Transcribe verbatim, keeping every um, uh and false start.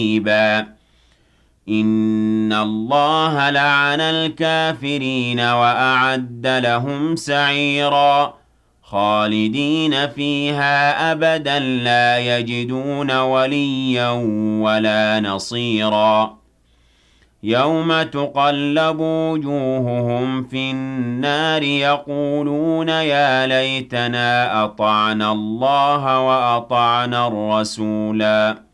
مُرِيبًا إِنَّ اللَّهَ لَعَنَ الْكَافِرِينَ وَأَعَدَّ لَهُمْ سَعِيرًا خَالِدِينَ فِيهَا أَبَدًا لَّا يَجِدُونَ وَلِيًّا وَلَا نَصِيرًا يَوْمَ تُقَلَّبُ وُجُوهُهُمْ فِي النَّارِ يَقُولُونَ يَا لَيْتَنَا أَطَعْنَا اللَّهَ وَأَطَعْنَا الرَّسُولَا